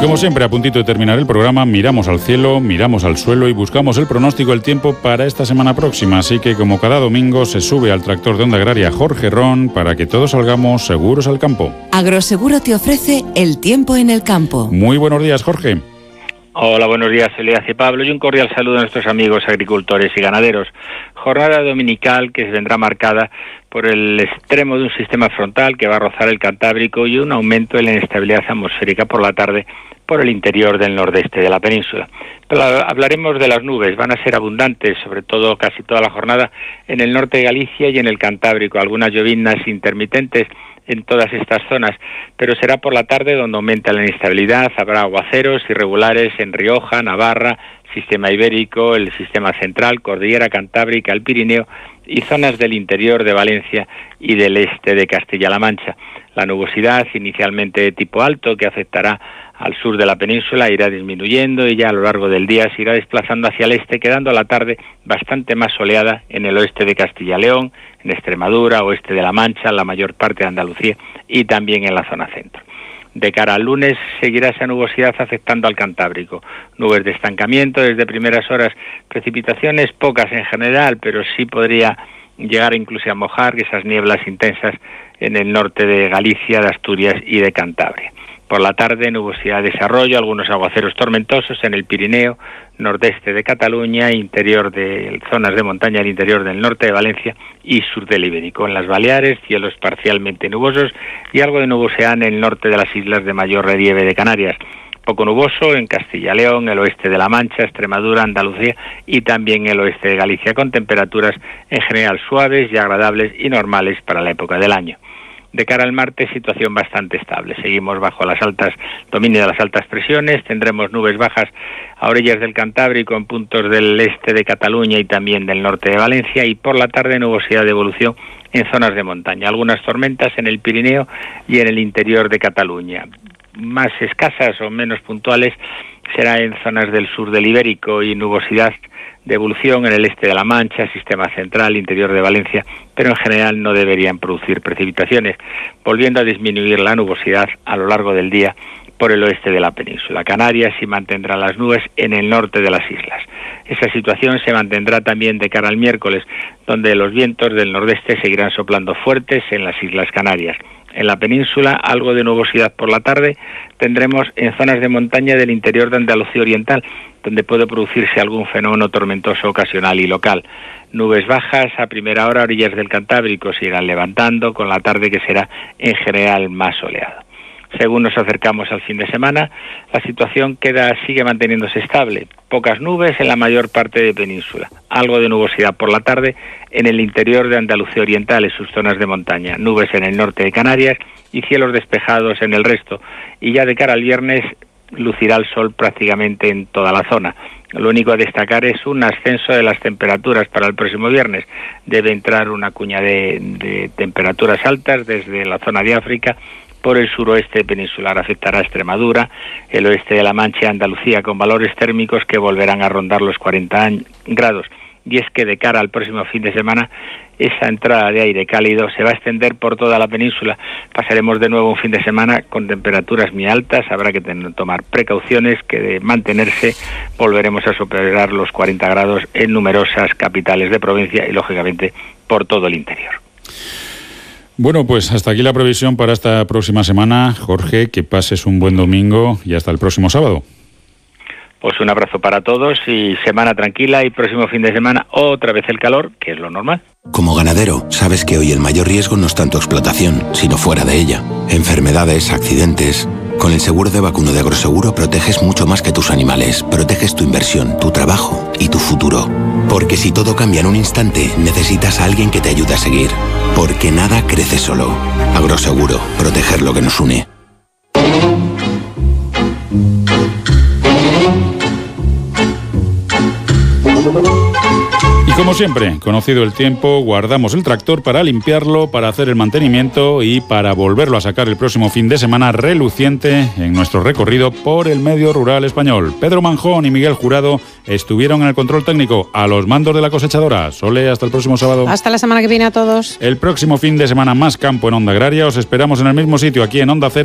Como siempre, a puntito de terminar el programa, miramos al cielo, miramos al suelo y buscamos el pronóstico del tiempo para esta semana próxima. Así que, como cada domingo, se sube al tractor de Onda Agraria Jorge Ron para que todos salgamos seguros al campo. Agroseguro te ofrece el tiempo en el campo. Muy buenos días, Jorge. Hola, buenos días, Elías y Pablo, y un cordial saludo a nuestros amigos agricultores y ganaderos. Jornada dominical que se vendrá marcada por el extremo de un sistema frontal que va a rozar el Cantábrico y un aumento en la inestabilidad atmosférica por la tarde por el interior del nordeste de la península. Pero hablaremos de las nubes, van a ser abundantes, sobre todo casi toda la jornada, en el norte de Galicia y en el Cantábrico, algunas lloviznas intermitentes en todas estas zonas, pero será por la tarde donde aumenta la inestabilidad, habrá aguaceros irregulares en Rioja, Navarra, Sistema Ibérico, el Sistema Central, Cordillera Cantábrica, el Pirineo y zonas del interior de Valencia y del este de Castilla-La Mancha. La nubosidad, inicialmente de tipo alto, que afectará al sur de la península, irá disminuyendo y ya a lo largo del día se irá desplazando hacia el este, quedando a la tarde bastante más soleada en el oeste de Castilla-León, en Extremadura, oeste de La Mancha, la mayor parte de Andalucía y también en la zona centro. De cara al lunes seguirá esa nubosidad afectando al Cantábrico. Nubes de estancamiento desde primeras horas, precipitaciones pocas en general, pero sí podría llegar incluso a mojar esas nieblas intensas en el norte de Galicia, de Asturias y de Cantabria. Por la tarde, nubosidad de desarrollo, algunos aguaceros tormentosos en el Pirineo, nordeste de Cataluña, interior de zonas de montaña del interior del norte de Valencia y sur del Ibérico. En las Baleares, cielos parcialmente nubosos y algo de nubosidad en el norte de las islas de mayor relieve de Canarias. Poco nuboso en Castilla-León, el oeste de La Mancha, Extremadura, Andalucía y también el oeste de Galicia, con temperaturas en general suaves y agradables y normales para la época del año. De cara al martes, situación bastante estable. Seguimos bajo dominio de las altas presiones, tendremos nubes bajas a orillas del Cantábrico en puntos del este de Cataluña y también del norte de Valencia, y por la tarde nubosidad de evolución en zonas de montaña, algunas tormentas en el Pirineo y en el interior de Cataluña. Más escasas o menos puntuales será en zonas del sur del Ibérico y nubosidad de evolución en el este de La Mancha, Sistema Central, interior de Valencia, pero en general no deberían producir precipitaciones, volviendo a disminuir la nubosidad a lo largo del día por el oeste de la península. Canarias sí mantendrá las nubes en el norte de las islas. Esa situación se mantendrá también de cara al miércoles, donde los vientos del nordeste seguirán soplando fuertes en las Islas Canarias. En la península, algo de nubosidad por la tarde tendremos en zonas de montaña del interior de Andalucía Oriental, donde puede producirse algún fenómeno tormentoso ocasional y local. Nubes bajas a primera hora a orillas del Cantábrico se irán levantando, con la tarde que será en general más soleada. Según nos acercamos al fin de semana, la situación sigue manteniéndose estable. Pocas nubes en la mayor parte de península. Algo de nubosidad por la tarde en el interior de Andalucía Oriental, en sus zonas de montaña. Nubes en el norte de Canarias y cielos despejados en el resto. Y ya de cara al viernes lucirá el sol prácticamente en toda la zona. Lo único a destacar es un ascenso de las temperaturas para el próximo viernes. Debe entrar una cuña de temperaturas altas desde la zona de África por el suroeste peninsular. Afectará a Extremadura, el oeste de La Mancha y Andalucía, con valores térmicos que volverán a rondar los 40 grados. Y es que de cara al próximo fin de semana, esa entrada de aire cálido se va a extender por toda la península. Pasaremos de nuevo un fin de semana con temperaturas muy altas, habrá que tomar precauciones, que de mantenerse volveremos a superar los 40 grados en numerosas capitales de provincia y, lógicamente, por todo el interior. Bueno, pues hasta aquí la previsión para esta próxima semana. Jorge, que pases un buen domingo y hasta el próximo sábado. Pues un abrazo para todos y semana tranquila, y próximo fin de semana otra vez el calor, que es lo normal. Como ganadero, sabes que hoy el mayor riesgo no es tanto explotación, sino fuera de ella. Enfermedades, accidentes. Con el seguro de vacuno de Agroseguro proteges mucho más que tus animales. Proteges tu inversión, tu trabajo y tu futuro. Porque si todo cambia en un instante, necesitas a alguien que te ayude a seguir. Porque nada crece solo. Agroseguro, proteger lo que nos une. Y como siempre, conocido el tiempo, guardamos el tractor para limpiarlo, para hacer el mantenimiento y para volverlo a sacar el próximo fin de semana reluciente en nuestro recorrido por el medio rural español. Pedro Manjón y Miguel Jurado estuvieron en el control técnico, a los mandos de la cosechadora. Sole, hasta el próximo sábado. Hasta la semana que viene a todos. El próximo fin de semana más campo en Onda Agraria. Os esperamos en el mismo sitio, aquí en Onda Cero.